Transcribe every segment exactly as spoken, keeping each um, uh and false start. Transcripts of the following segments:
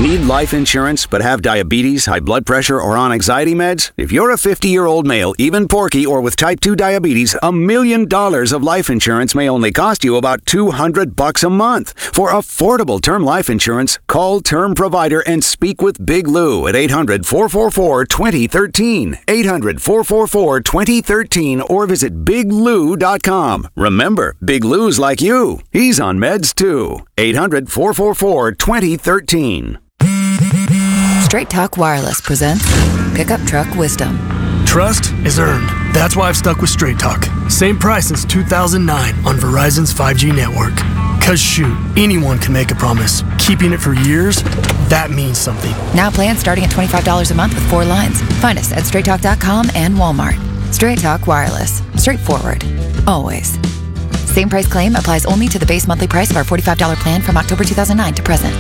Need life insurance but have diabetes, high blood pressure, or on anxiety meds? If you're a fifty-year-old male, even porky, or with type two diabetes, a million dollars of life insurance may only cost you about two hundred bucks a month. For affordable term life insurance, call Term Provider and speak with Big Lou at eight hundred, four four four, two zero one three, eight hundred, four four four, two zero one three, or visit big lou dot com. Remember, Big Lou's like you. He's on meds too. eight hundred, four four four, two zero one three. Straight Talk Wireless presents Pickup Truck Wisdom. Trust is earned. That's why I've stuck with Straight Talk. Same price since two thousand nine on Verizon's five G network. Cause shoot, anyone can make a promise. Keeping it for years, that means something. Now plans starting at twenty-five dollars a month with four lines. Find us at straight talk dot com and Walmart. Straight Talk Wireless. Straightforward. Always. Same price claim applies only to the base monthly price of our forty-five dollars plan from October two thousand nine to present.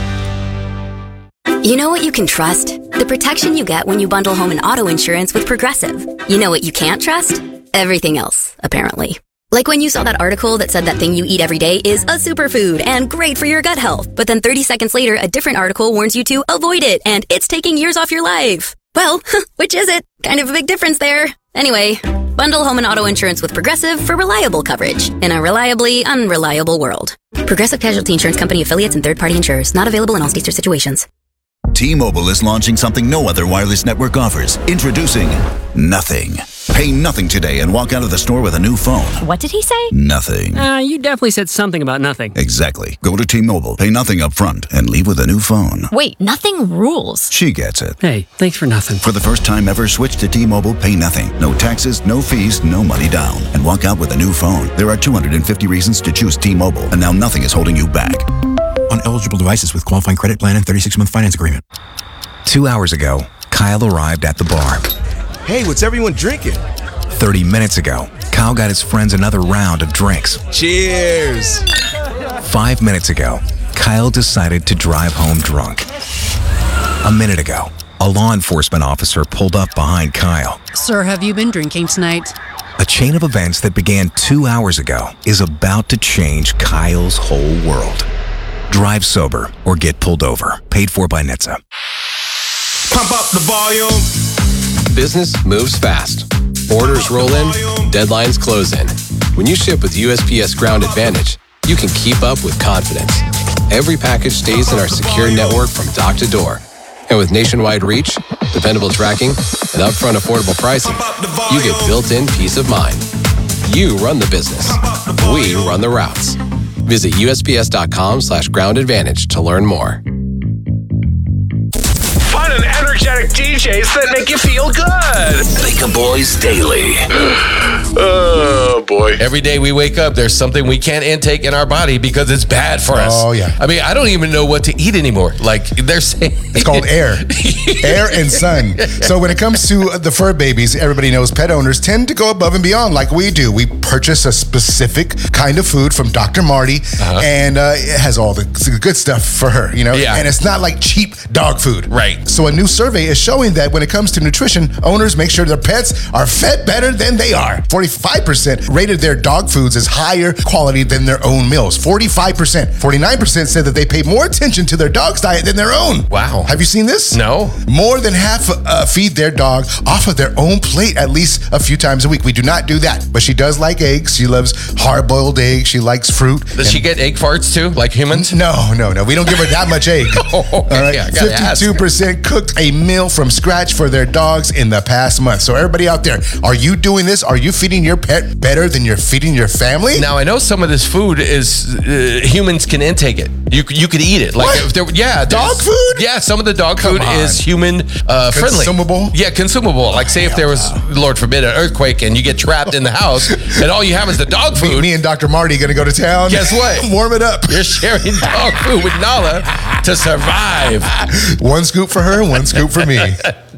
You know what you can trust? The protection you get when you bundle home and auto insurance with Progressive. You know what you can't trust? Everything else, apparently. Like when you saw that article that said that thing you eat every day is a superfood and great for your gut health, but then thirty seconds later, a different article warns you to avoid it and it's taking years off your life. Well, which is it? Kind of a big difference there. Anyway, bundle home and auto insurance with Progressive for reliable coverage in a reliably unreliable world. Progressive Casualty Insurance Company affiliates and third-party insurers. Not available in all states or situations. T-Mobile is launching something no other wireless network offers. Introducing Nothing. Pay nothing today and walk out of the store with a new phone. What did he say? Nothing. Uh, you definitely said something about nothing. Exactly. Go to T-Mobile, pay nothing up front, and leave with a new phone. Wait, nothing rules. She gets it. Hey, thanks for nothing. For the first time ever, switch to T-Mobile, pay nothing. No taxes, no fees, no money down. And walk out with a new phone. There are two hundred fifty reasons to choose T-Mobile, and now nothing is holding you back. On eligible devices with qualifying credit plan and thirty-six month finance agreement. Two hours ago, Kyle arrived at the bar. Hey, what's everyone drinking? thirty minutes ago, Kyle got his friends another round of drinks. Cheers! Five minutes ago, Kyle decided to drive home drunk. A minute ago, a law enforcement officer pulled up behind Kyle. Sir, have you been drinking tonight? A chain of events that began two hours ago is about to change Kyle's whole world. Drive sober or get pulled over. Paid for by N H T S A. Pump up the volume. Business moves fast. Orders roll in, deadlines close in. When you ship with U S P S Ground Advantage, you can keep up with confidence. Every package stays in our secure network from dock to door. And with nationwide reach, dependable tracking, and upfront affordable pricing, you get built-in peace of mind. You run the business. We run the routes. Visit U S P S dot com slash ground advantage to learn more. Fun and energetic D Js that make you feel good. Bacon Boys Daily. Oh, boy. Every day we wake up, there's something we can't intake in our body because it's bad for us. Oh, yeah. I mean, I don't even know what to eat anymore. Like, they're saying... It's called air. Air and sun. So when it comes to the fur babies, everybody knows pet owners tend to go above and beyond like we do. We purchase a specific kind of food from Doctor Marty, uh-huh. and uh, it has all the good stuff for her, you know? Yeah. And it's not like cheap dog food. Right. So a new survey is showing that when it comes to nutrition, owners make sure their pets are fed better than they are. forty-five percent rated their dog foods as higher quality than their own meals. forty-five percent. forty-nine percent said that they pay more attention to their dog's diet than their own. Wow. Have you seen this? No. More than half uh, feed their dog off of their own plate at least a few times a week. We do not do that. But she does like eggs. She loves hard-boiled eggs. She likes fruit. Does she get egg farts too, like humans? No, no, no. We don't give her that much egg. Oh, all right. yeah, I gotta fifty-two percent ask. cooked a meal from scratch for their dogs in the past month. So everybody out there, are you doing this? Are you feeding your pet better than you're feeding your family? Now, I know some of this food is, uh, humans can intake it. You you could eat it. Like, what? If there, yeah. Dog food? Yeah, some of the dog Come food on. is human uh, friendly. Consumable? Yeah, consumable. Like, say if there was, Lord forbid, an earthquake and you get trapped in the house and all you have is the dog food. Me, me and Doctor Marty going to go to town. Guess what? Warm it up. You're sharing dog food with Nala to survive. One scoop for her, one scoop for me.